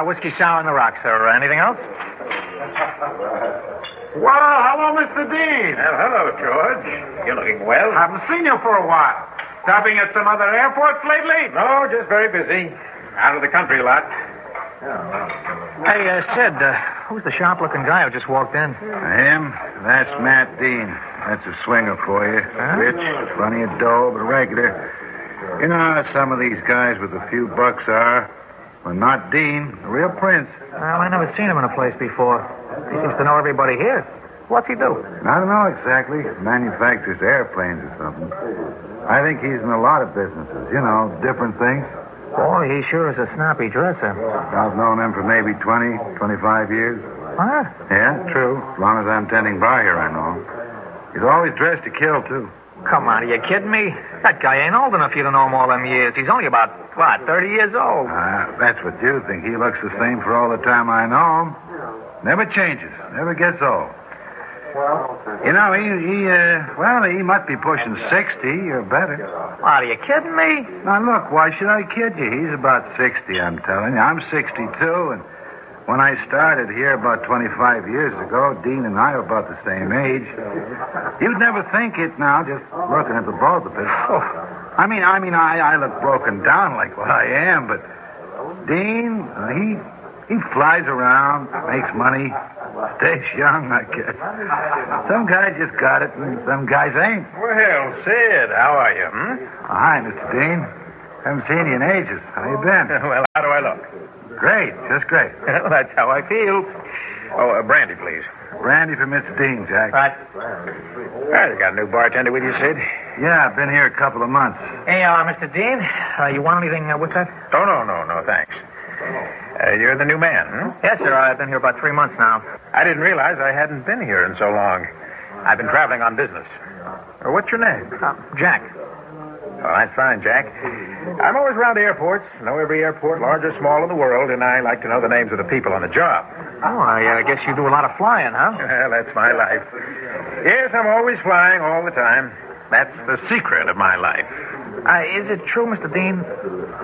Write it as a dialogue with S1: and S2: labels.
S1: whiskey sour on the rocks, sir. Anything else?
S2: Well, hello, Mr. Dean.
S3: Well, hello, George. You're looking well.
S2: Haven't seen you for a while. Stopping at some other airports lately?
S3: No, just very busy. Out of the country a lot.
S1: Hey, Sid, who's the sharp-looking guy who just walked in?
S4: Him? That's Matt Dean. That's a swinger for you.
S1: Huh?
S4: Rich, plenty of dough, but regular. You know how some of these guys with a few bucks are? Well, not Dean, a real prince.
S1: Well, I never seen him in a place before. He seems to know everybody here. What's he do?
S4: I don't know exactly. Manufactures airplanes or something. I think he's in a lot of businesses. You know, different things.
S1: Boy, he sure is a snappy dresser.
S4: I've known him for maybe 20, 25 years.
S1: Huh?
S4: Yeah, true. As long as I'm tending bar here, I know him. He's always dressed to kill, too.
S1: Come on, are you kidding me? That guy ain't old enough for you to know him all them years. He's only about, 30 years old?
S4: That's what you think. He looks the same for all the time I know him. Never changes. Never gets old. You know, he must be pushing 60 or better.
S1: What, are you kidding me?
S4: Now, look, why should I kid you? He's about 60, I'm telling you. I'm 62, and when I started here about 25 years ago, Dean and I were about the same age. You'd never think it now, just looking at the both of us. I look broken down like what I am, but Dean, he flies around, makes money, stays young, I guess. Some guys just got it, and some guys ain't.
S3: Well, Sid, how are you,
S4: Hi, Mr. Dean. Haven't seen you in ages. How you been?
S3: Well, how do I look?
S4: Great, just great.
S3: Well, that's how I feel. Oh, brandy, please.
S4: Brandy for Mr. Dean, Jack.
S1: Right.
S3: Well, you got a new bartender with you, Sid?
S4: Yeah, I've been here a couple of months.
S1: Hey, Mr. Dean, you want anything with that?
S3: Oh, no, thanks. You're the new man,
S1: Yes, sir. I've been here about 3 months now.
S3: I didn't realize I hadn't been here in so long. I've been traveling on business. What's your name?
S1: Jack.
S3: Oh, that's fine, Jack. I'm always around airports. Know every airport, large or small, in the world, and I like to know the names of the people on the job.
S1: Oh, I guess you do a lot of flying, huh?
S3: Well, that's my life. Yes, I'm always flying all the time. That's the secret of my life.
S1: Is it true, Mr. Dean,